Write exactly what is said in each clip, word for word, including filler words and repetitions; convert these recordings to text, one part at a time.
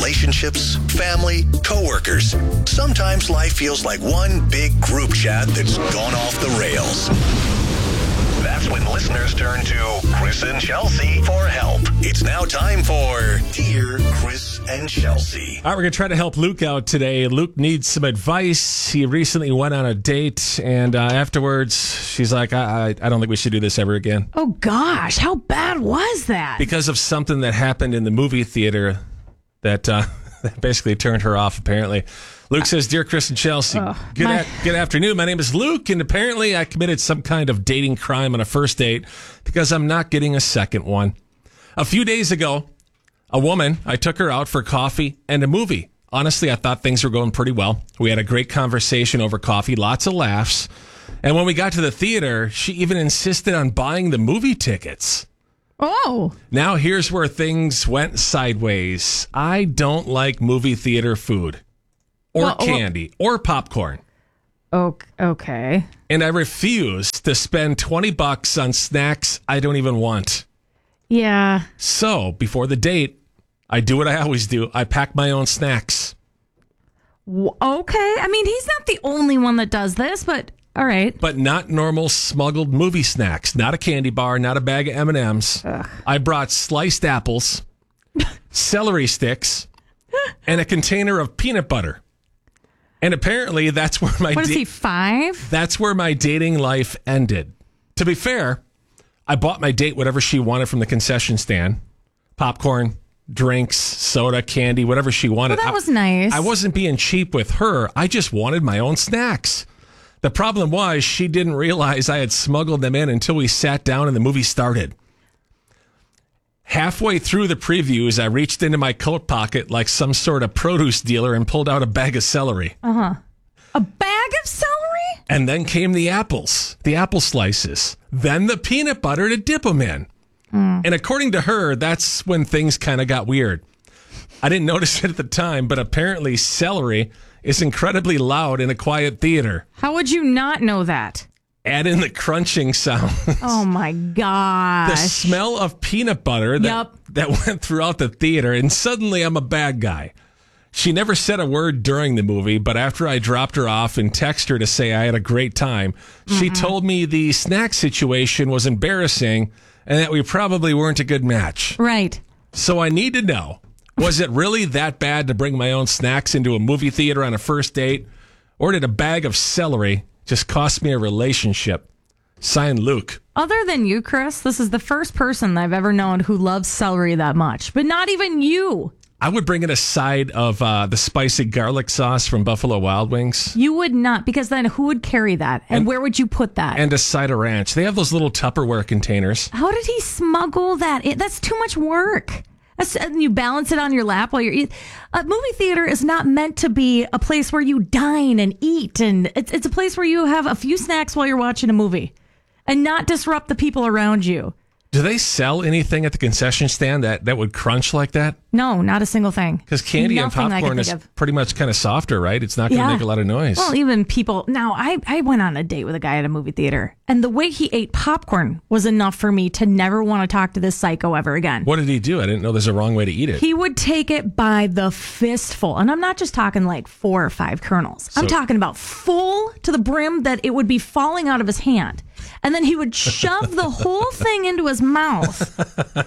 relationships, family, coworkers. Sometimes life feels like one big group chat that's gone off the rails. That's when listeners turn to Chris and Chelsea for help. It's now time for Dear Chris and Chelsea. All right, we're going to try to help Luke out today. Luke needs some advice. He recently went on a date, and uh, afterwards, she's like, I, I, I don't think we should do this ever again. Oh, gosh. How bad was that? Because of something that happened in the movie theater that, uh, that basically turned her off, apparently. Luke says, Dear Chris and Chelsea, oh, good, my- a- good afternoon. My name is Luke, and apparently I committed some kind of dating crime on a first date because I'm not getting a second one. A few days ago, a woman, I took her out for coffee and a movie. Honestly, I thought things were going pretty well. We had a great conversation over coffee, lots of laughs. And when we got to the theater, she even insisted on buying the movie tickets. Oh. Now here's where things went sideways. I don't like movie theater food. Or well, candy, or popcorn. Okay. And I refuse to spend twenty bucks on snacks I don't even want. Yeah. So, before the date, I do what I always do. I pack my own snacks. Okay. I mean, he's not the only one that does this, but all right. But not normal smuggled movie snacks. Not a candy bar, not a bag of M and M's. Ugh. I brought sliced apples, celery sticks, and a container of peanut butter. And apparently that's where my What is da- he, five? That's where my dating life ended. To be fair, I bought my date whatever she wanted from the concession stand. Popcorn, drinks, soda, candy, whatever she wanted. Well, that was nice. I, I wasn't being cheap with her. I just wanted my own snacks. The problem was she didn't realize I had smuggled them in until we sat down and the movie started. Halfway through the previews, I reached into my coat pocket like some sort of produce dealer and pulled out a bag of celery. Uh-huh. A bag of celery? And then came the apples, the apple slices, then the peanut butter to dip them in. Mm. And according to her, that's when things kind of got weird. I didn't notice it at the time, but apparently celery is incredibly loud in a quiet theater. How would you not know that? Add in the crunching sound. Oh, my gosh. The smell of peanut butter that, Yep. that went throughout the theater, and suddenly I'm a bad guy. She never said a word during the movie, but after I dropped her off and texted her to say I had a great time, mm-hmm. she told me the snack situation was embarrassing and that we probably weren't a good match. Right. So I need to know, was it really that bad to bring my own snacks into a movie theater on a first date? Or did a bag of celery just cost me a relationship? Signed, Luke. Other than you, Chris, this is the first person I've ever known who loves celery that much, but not even you. I would bring in a side of uh, the spicy garlic sauce from Buffalo Wild Wings. You would not, because then who would carry that? And, and where would you put that? And a side of ranch. They have those little Tupperware containers. How did he smuggle that? It, that's too much work. That's, and you balance it on your lap while you're eating. A movie theater is not meant to be a place where you dine and eat. And it's, it's a place where you have a few snacks while you're watching a movie and not disrupt the people around you. Do they sell anything at the concession stand that, that would crunch like that? No, not a single thing. Because candy Nothing and popcorn is of. pretty much kind of softer, right? It's not going to Yeah. make a lot of noise. Well, even people... Now, I, I went on a date with a guy at a movie theater, and the way he ate popcorn was enough for me to never want to talk to this psycho ever again. What did he do? I didn't know there's a wrong way to eat it. He would take it by the fistful. And I'm not just talking like four or five kernels. I'm So- talking about full to the brim that it would be falling out of his hand. And then he would shove the whole thing into his mouth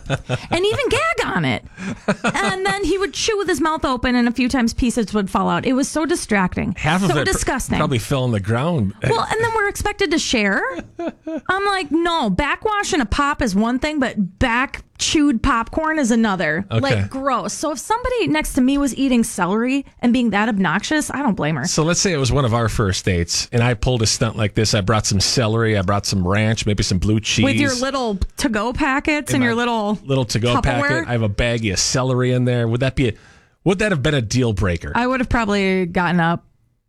and even gag on it. And then he would chew with his mouth open, and a few times pieces would fall out. It was so distracting. Half so of it pr- disgusting. probably fell on the ground. Well, and then we're expected to share. I'm like, no, backwashing a pop is one thing, but back chewed popcorn is another. Okay. Like, gross. So if somebody next to me was eating celery and being that obnoxious, I don't blame her. So let's say it was one of our first dates, and I pulled a stunt like this. I brought some celery, I brought some ranch, maybe some blue cheese. With your little to-go packets In and my your little little to-go Tupperware? packet. I have a baggie of celery in there. Would that be a, would that have been a deal breaker? I would have probably gotten up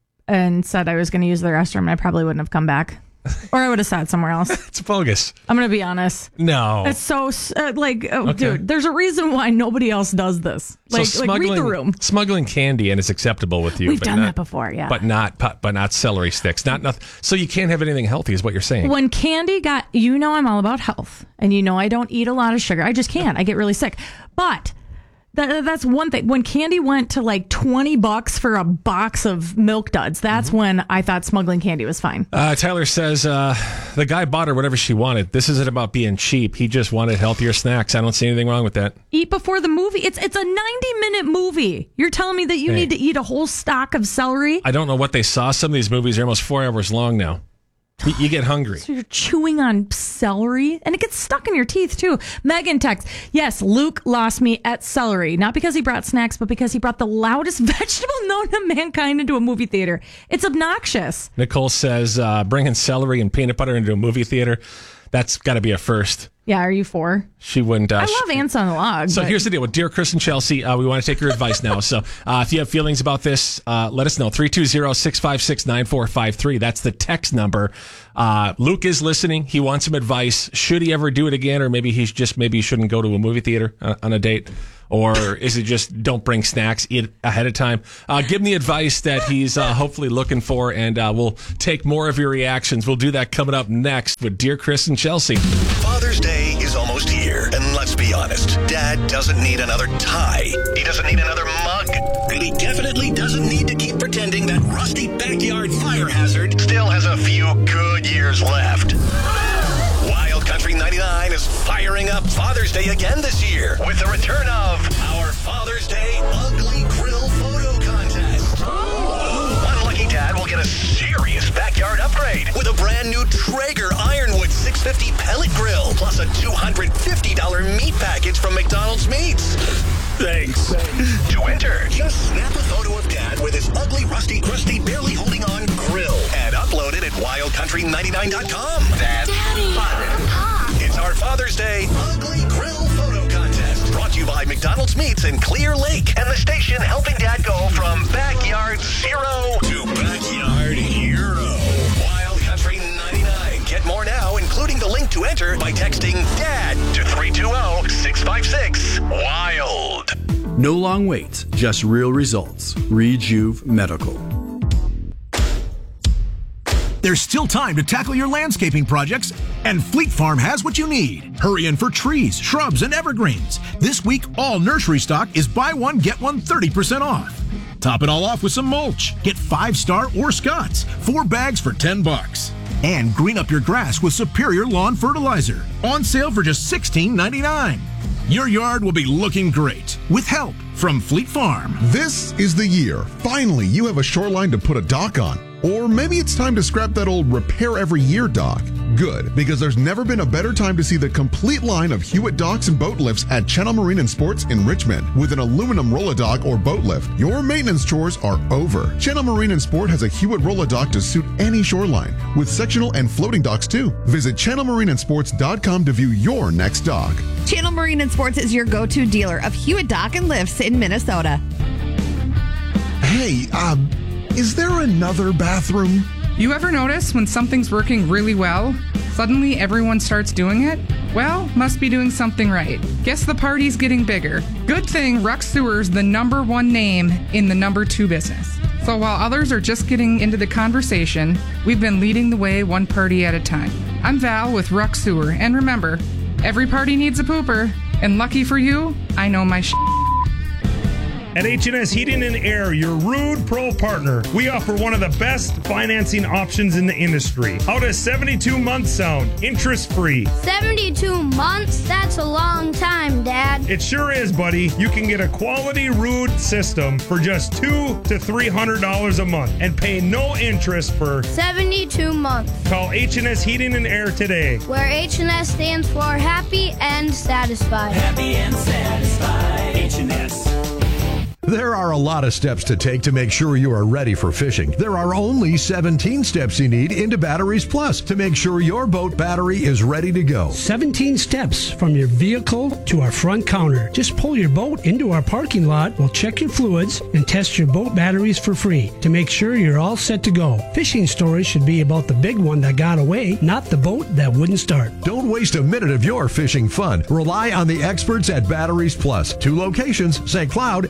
and said I was going to use the restroom, and I probably wouldn't have come back. Or I would have sat somewhere else. It's bogus. I'm going to be honest. No. It's so, uh, like, oh, Okay. dude, there's a reason why nobody else does this. Like, so like read the room. Smuggling candy and it's acceptable with you. We've but done not, that before, yeah. But not but not celery sticks. Not nothing. So you can't have anything healthy is what you're saying. When candy got, you know I'm all about health. And you know I don't eat a lot of sugar. I just can't. I get really sick. But That, that's one thing. When candy went to like twenty bucks for a box of Milk Duds, that's mm-hmm. when I thought smuggling candy was fine. Uh, Tyler says uh, the guy bought her whatever she wanted. This isn't about being cheap. He just wanted healthier snacks. I don't see anything wrong with that. Eat before the movie. It's it's a ninety minute movie. You're telling me that you hey. need to eat a whole stock of celery? I don't know what they saw. Some of these movies are almost four hours long now. You, you get hungry. So you're chewing on celery, and it gets stuck in your teeth, too. Megan text, yes, Luke lost me at celery, not because he brought snacks, but because he brought the loudest vegetable known to mankind into a movie theater. It's obnoxious. Nicole says uh, bringing celery and peanut butter into a movie theater, that's got to be a first. Yeah, are you for? She wouldn't. Uh, I love ants on the log. So but... here's the deal with Dear Chris and Chelsea. Uh, we want to take your advice now. So uh, if you have feelings about this, uh, let us know. three two zero, six five six, nine four five three. That's the text number. Uh, Luke is listening. He wants some advice. Should he ever do it again? Or maybe he's just, maybe he shouldn't go to a movie theater uh, on a date. Or is it just don't bring snacks, eat ahead of time? Uh, give him the advice that he's uh, hopefully looking for, and uh, we'll take more of your reactions. We'll do that coming up next with Dear Chris and Chelsea. Father's Day is almost here, and let's be honest, Dad doesn't need another tie. He doesn't need another mug. And he definitely doesn't need to keep pretending that rusty backyard fire hazard still has a few good years left. Wild Country ninety-nine is firing up Father's Day again this year with the return of our Father's Day Ugly Grill Photo Contest. One lucky dad will get a serious backyard upgrade with a brand new Traeger Ironwood six fifty pellet grill plus a two hundred fifty dollars meat package from McDonald's Meats. Thanks. To enter, just snap a photo of Dad with his ugly, rusty, crusty, barely holding on grill and upload it at wild country ninety-nine dot com. That's fun. It's our Father's Day Ugly Grill Photo Contest. Brought to you by McDonald's Meats in Clear Lake and the station helping Dad go from backyard zero to backyard hero. Wild Country ninety-nine. Get more now, including the link to enter by texting DAD to three two zero, six five six, WILD. No long waits, just real results. Rejuve Medical. There's still time to tackle your landscaping projects, and Fleet Farm has what you need. Hurry in for trees, shrubs, and evergreens. This week, all nursery stock is buy one, get one thirty percent off. Top it all off with some mulch. Get Five Star or Scott's, four bags for ten bucks. And green up your grass with Superior Lawn Fertilizer. On sale for just sixteen ninety-nine. Your yard will be looking great with help from Fleet Farm. This is the year. Finally, you have a shoreline to put a dock on. Or maybe it's time to scrap that old repair every year dock. Good, because there's never been a better time to see the complete line of Hewitt docks and boat lifts at Channel Marine and Sports in Richmond. With an aluminum roll-a-dock or boat lift, your maintenance chores are over. Channel Marine and Sport has a Hewitt roll-a-dock to suit any shoreline, with sectional and floating docks too. Visit channel marine and sports dot com to view your next dock. Channel Marine and Sports is your go-to dealer of Hewitt dock and lifts in Minnesota. Hey, um... is there another bathroom? You ever notice when something's working really well, suddenly everyone starts doing it? Well, must be doing something right. Guess the party's getting bigger. Good thing Ruck Sewer's the number one name in the number two business. So while others are just getting into the conversation, we've been leading the way one party at a time. I'm Val with Ruck Sewer, and remember, every party needs a pooper, and lucky for you, I know my sh**. At H and S Heating and Air, your Rude Pro partner, we offer one of the best financing options in the industry. How does seventy-two months sound? Interest-free. seventy-two months? That's a long time, Dad. It sure is, buddy. You can get a quality Rude system for just two hundred to three hundred dollars a month and pay no interest for seventy-two months. Call H and S Heating and Air today. Where H and S stands for happy and satisfied. Happy and satisfied. H and S. There are a lot of steps to take to make sure you are ready for fishing. There are only seventeen steps you need into Batteries Plus to make sure your boat battery is ready to go. seventeen steps from your vehicle to our front counter. Just pull your boat into our parking lot, we'll check your fluids, and test your boat batteries for free to make sure you're all set to go. Fishing stories should be about the big one that got away, not the boat that wouldn't start. Don't waste a minute of your fishing fun. Rely on the experts at Batteries Plus. Two locations, Saint Cloud and Sauk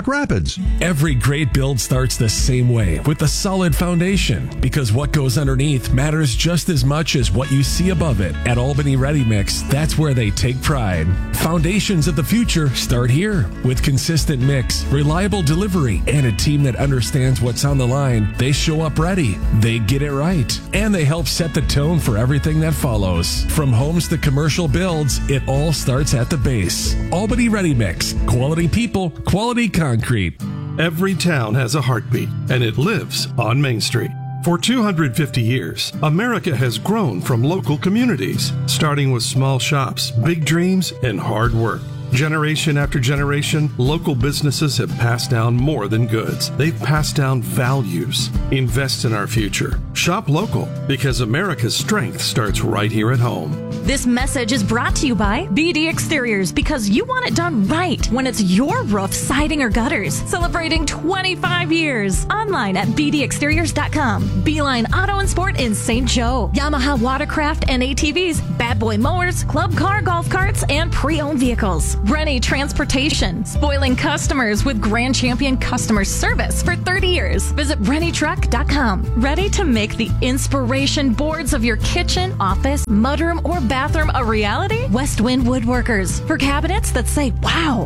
Rapids. Every great build starts the same way, with a solid foundation, because what goes underneath matters just as much as what you see above it. At Albany Ready Mix, that's where they take pride. Foundations of the future start here. With consistent mix, reliable delivery, and a team that understands what's on the line, they show up ready. They get it right. And they help set the tone for everything that follows. From homes to commercial builds, it all starts at the base. Albany Ready Mix. Quality people, quality concrete. Every town has a heartbeat, and it lives on Main Street. For two hundred fifty years, America has grown from local communities, starting with small shops, big dreams, and hard work. Generation after generation, local businesses have passed down more than goods. They've passed down values. Invest in our future. Shop local, because America's strength starts right here at home. This message is brought to you by B D Exteriors, because you want it done right when it's your roof, siding, or gutters. Celebrating twenty-five years. Online at b d exteriors dot com. Beeline Auto and Sport in Saint Joe. Yamaha Watercraft and A T Vs. Bad Boy Mowers, Club Car Golf Carts, and pre-owned vehicles. Rennie Transportation. Spoiling customers with Grand Champion customer service for thirty years. Visit rennie truck dot com. Ready to make the inspiration boards of your kitchen, office, mudroom, or bathroom a reality? West Wind Woodworkers. For cabinets that say, wow.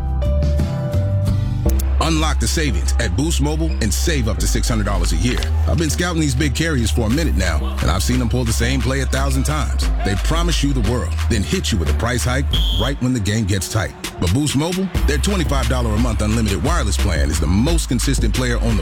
Unlock the savings at Boost Mobile and save up to six hundred dollars a year. I've been scouting these big carriers for a minute now, and I've seen them pull the same play a thousand times. They promise you the world, then hit you with a price hike right when the game gets tight. But Boost Mobile, their twenty-five dollars a month unlimited wireless plan is the most consistent player on the